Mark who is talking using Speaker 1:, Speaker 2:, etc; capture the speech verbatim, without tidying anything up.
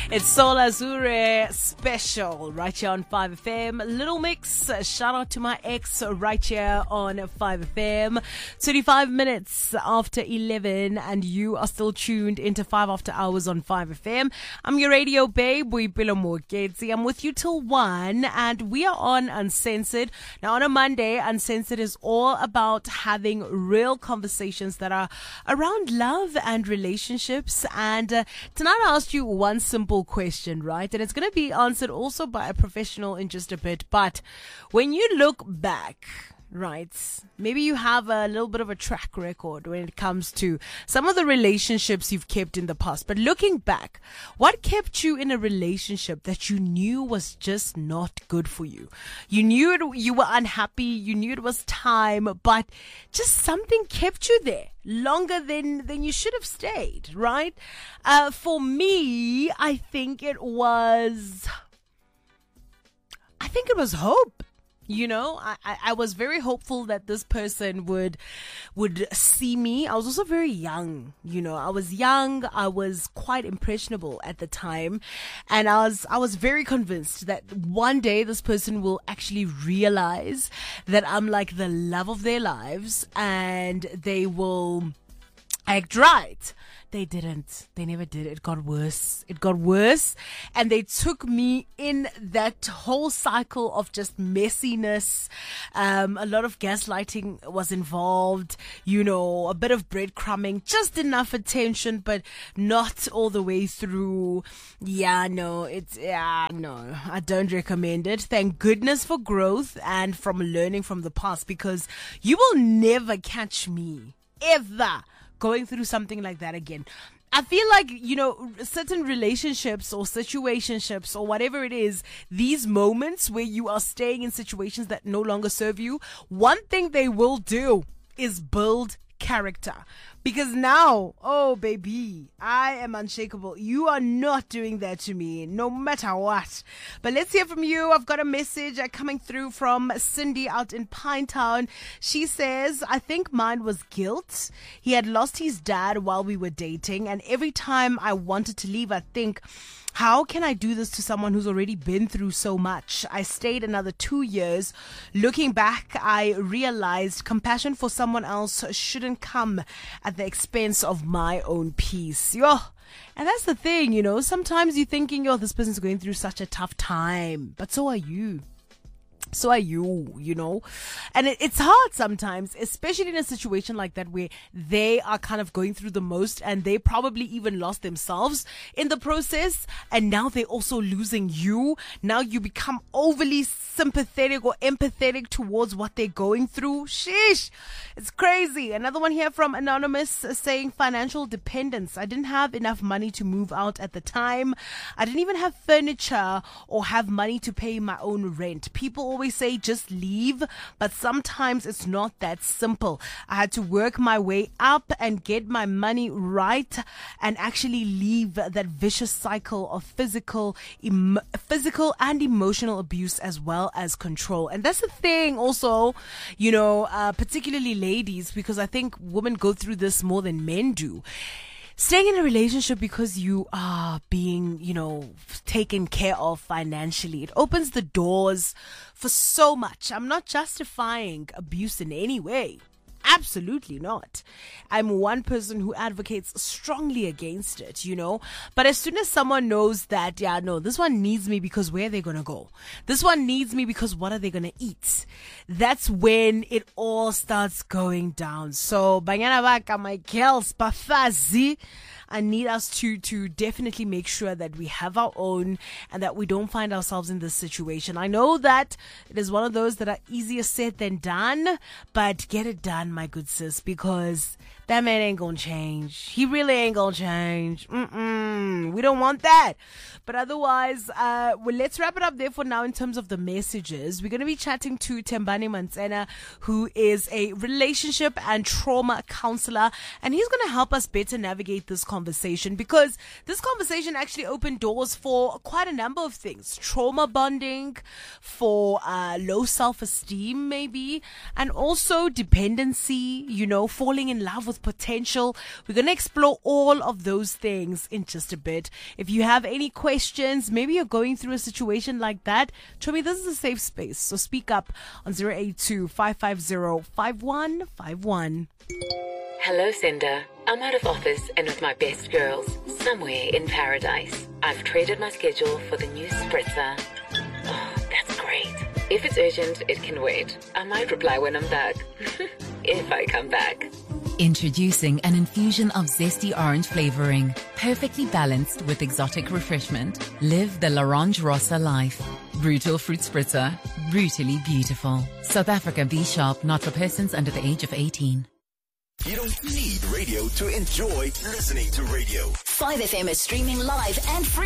Speaker 1: It's Soul Azure special right here on five F M. Little Mix, shout out to my ex right here on five F M. twenty-five minutes after eleven and you are still tuned into five After Hours on five F M. I'm your radio babe, Boipelo Moketsi. I'm with you till one and we are on Uncensored. Now on a Monday, Uncensored is all about having real conversations that are around love and relationships. And uh, tonight I asked you one simple question, right? And it's going to be answered also by a professional in just a bit. But when you look back, right, maybe you have a little bit of a track record when it comes to some of the relationships you've kept in the past. But looking back, what kept you in a relationship that you knew was just not good for you? You knew it, you were unhappy, you knew it was time, but just something kept you there longer than, than you should have stayed, right? Uh, for me, I think it was, I think it was hope. You know, I, I was very hopeful that this person would would see me. I was also very young. You know, I was young. I was quite impressionable at the time. And I was I was very convinced that one day this person will actually realize that I'm like the love of their lives and they will act right. They didn't. They never did. It got worse. It got worse. And they took me in that whole cycle of just messiness. Um, a lot of gaslighting was involved, you know, a bit of breadcrumbing, just enough attention, but not all the way through. Yeah, no, it's, yeah, no, I don't recommend it. Thank goodness for growth and from learning from the past, because you will never catch me ever going through something like that again. I feel like, you know, certain relationships or situationships or whatever it is, these moments where you are staying in situations that no longer serve you, one thing they will do is build character. Because now, oh baby, I am unshakable. You are not doing that to me, no matter what. But let's hear from you. I've got a message coming through from Cindy out in Pinetown. She says, I think mine was guilt. He had lost his dad while we were dating, and every time I wanted to leave, I think, how can I do this to someone who's already been through so much? I stayed another two years. Looking back, I realized compassion for someone else shouldn't come at the expense of my own peace. Yo. And that's the thing, you know, sometimes you're thinking, yo, this person's going through such a tough time, but so are you. So are you, you know, and it, it's hard sometimes, especially in a situation like that where they are kind of going through the most and they probably even lost themselves in the process. And now they're also losing you. Now you become overly sympathetic or empathetic towards what they're going through. Sheesh. It's crazy. Another one here from Anonymous saying financial dependence. I didn't have enough money to move out at the time. I didn't even have furniture or have money to pay my own rent. People always say just leave, but sometimes it's not that simple. I had to work my way up and get my money right and actually leave that vicious cycle of physical, em- physical and emotional abuse as well as control. And that's the thing also, you know, uh, particularly ladies, because I think women go through this more than men do. Staying in a relationship because you are being, you know, taken care of financially, it opens the doors for so much. I'm not justifying abuse in any way. Absolutely not. I'm one person who advocates strongly against it, you know. But as soon as someone knows that, yeah, no, this one needs me because where are they going to go? This one needs me because what are they going to eat? That's when it all starts going down. So, banyana baka, my girls, bafazi, I need us to, to definitely make sure that we have our own and that we don't find ourselves in this situation. I know that it is one of those that are easier said than done, but get it done, my good sis, because that man ain't gonna change. He really ain't gonna change. Mm-mm. We don't want that. But otherwise, uh, well, let's wrap it up there for now in terms of the messages. We're going to be chatting to Tembani Mantsena, who is a relationship and trauma counselor, and he's going to help us better navigate this conversation conversation, because this conversation actually opened doors for quite a number of things. Trauma bonding, for uh, low self-esteem maybe, and also dependency, you know, falling in love with potential. We're going to explore all of those things in just a bit. If you have any questions, maybe you're going through a situation like that, Chomi, this is a safe space. So speak up on zero eight two, five five zero, five one five one.
Speaker 2: Hello, Cinder. I'm out of office and with my best girls, somewhere in paradise. I've traded my schedule for the new spritzer. Oh, that's great. If it's urgent, it can wait. I might reply when I'm back. If I come back.
Speaker 3: Introducing an infusion of zesty orange flavoring, perfectly balanced with exotic refreshment. Live the L'Orange Rossa life. Brutal fruit spritzer, brutally beautiful. South Africa B Sharp, not for persons under the age of eighteen.
Speaker 4: You don't need radio to enjoy listening to radio.
Speaker 5: five F M is streaming live and free